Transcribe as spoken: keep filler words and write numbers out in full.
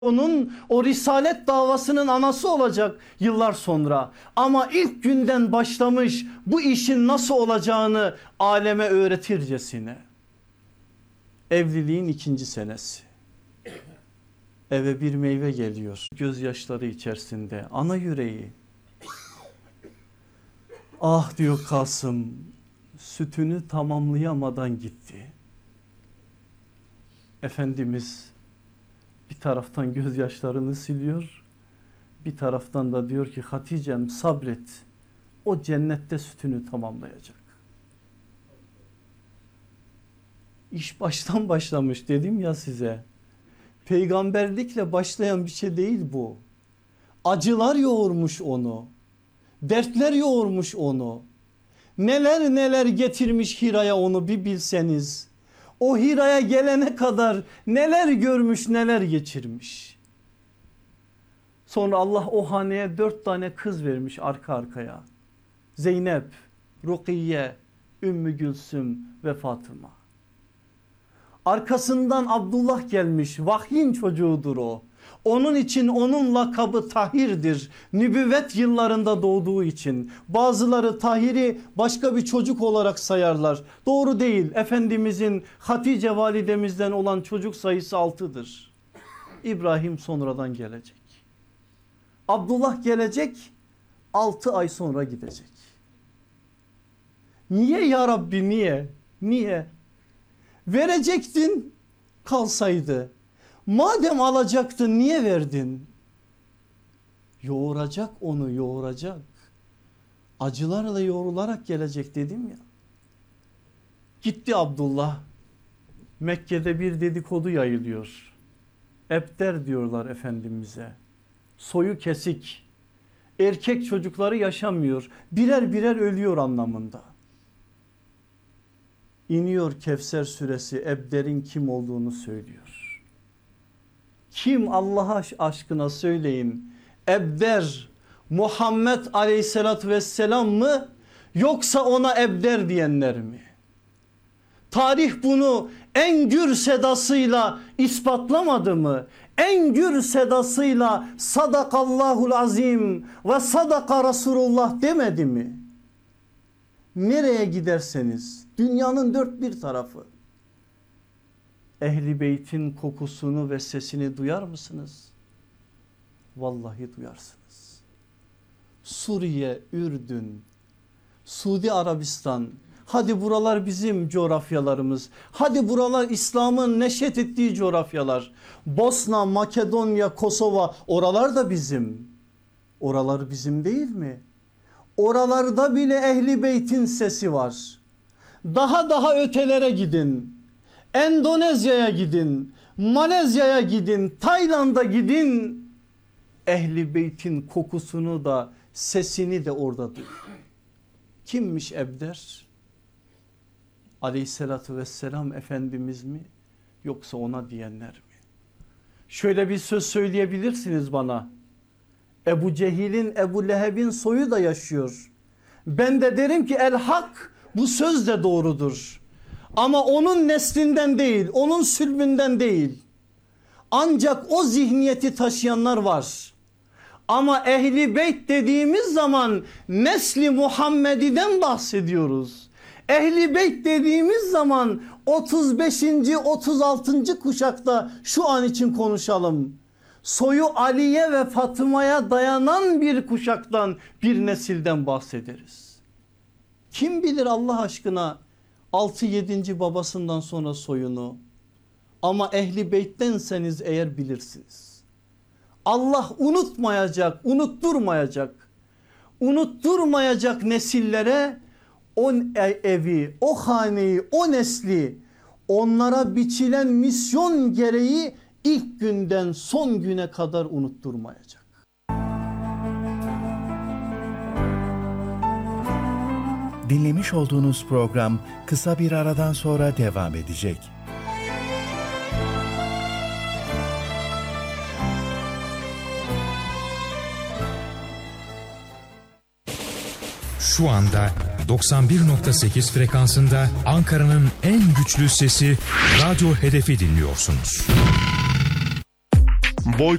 onun o risalet davasının anası olacak yıllar sonra. Ama ilk günden başlamış bu işin nasıl olacağını aleme öğretircesine. Evliliğin ikinci senesi. Eve bir meyve geliyor. Gözyaşları içerisinde ana yüreği. Ah diyor Kasım, sütünü tamamlayamadan gitti. Efendimiz bir taraftan gözyaşlarını siliyor, bir taraftan da diyor ki Hatice'm sabret, o cennette sütünü tamamlayacak. İş baştan başlamış dedim ya size. Peygamberlikle başlayan bir şey değil bu. Acılar yoğurmuş onu, dertler yoğurmuş onu. Neler neler getirmiş Hira'ya onu bir bilseniz. O Hira'ya gelene kadar neler görmüş neler geçirmiş. Sonra Allah o haneye dört tane kız vermiş arka arkaya. Zeynep, Rukiye, Ümmü Gülsüm ve Fatıma. Arkasından Abdullah gelmiş, vahyin çocuğudur o. Onun için onun lakabı Tahir'dir. Nübüvvet yıllarında doğduğu için. Bazıları Tahir'i başka bir çocuk olarak sayarlar. Doğru değil. Efendimizin Hatice validemizden olan çocuk sayısı altıdır. İbrahim sonradan gelecek. Abdullah gelecek, altı ay sonra gidecek. Niye ya Rabbi niye? Niye? Verecektin kalsaydı. Madem alacaktın niye verdin? Yoğuracak onu, yoğuracak. Acılarla yoğrularak gelecek dedim ya. Gitti Abdullah. Mekke'de bir dedikodu yayılıyor. Ebder diyorlar Efendimiz'e. Soyu kesik. Erkek çocukları yaşamıyor. Birer birer ölüyor anlamında. İniyor Kevser suresi, Ebder'in kim olduğunu söylüyor. Kim Allah aşkına söyleyin, Ebder Muhammed aleyhissalatü vesselam mı yoksa ona Ebder diyenler mi? Tarih bunu en gür sedasıyla ispatlamadı mı? En gür sedasıyla sadakallahul azim ve sadaka Resulullah demedi mi? Nereye giderseniz dünyanın dört bir tarafı. Ehli beytin kokusunu ve sesini duyar mısınız? Vallahi duyarsınız. Suriye, Ürdün, Suudi Arabistan, hadi buralar bizim coğrafyalarımız. Hadi buralar İslam'ın neşet ettiği coğrafyalar. Bosna, Makedonya, Kosova, oralar da bizim. Oralar bizim değil mi? Oralarda bile ehli beytin sesi var. Daha daha ötelere gidin. Endonezya'ya gidin, Malezya'ya gidin, Tayland'a gidin. Ehli beytin kokusunu da sesini de orada duyun. Kimmiş Ebder? Aleyhissalatü vesselam Efendimiz mi yoksa ona diyenler mi? Şöyle bir söz söyleyebilirsiniz bana. Ebu Cehil'in, Ebu Leheb'in soyu da yaşıyor. Ben de derim ki el hak, bu söz de doğrudur. Ama onun neslinden değil, onun sülbünden değil. Ancak o zihniyeti taşıyanlar var. Ama ehli beyt dediğimiz zaman nesli Muhammedi'den bahsediyoruz. Ehli beyt dediğimiz zaman otuz beşinci otuz altıncı kuşakta şu an için konuşalım. Soyu Ali'ye ve Fatıma'ya dayanan bir kuşaktan, bir nesilden bahsederiz. Kim bilir Allah aşkına altı yedinci babasından sonra soyunu, ama ehli beyttenseniz eğer bilirsiniz. Allah unutmayacak, unutturmayacak, unutturmayacak nesillere o evi, o haneyi, o nesli, onlara biçilen misyon gereği ilk günden son güne kadar unutturmayacak. Dinlemiş olduğunuz program kısa bir aradan sonra devam edecek. Şu anda doksan bir nokta sekiz frekansında Ankara'nın en güçlü sesi Radyo Hedef'i dinliyorsunuz. boy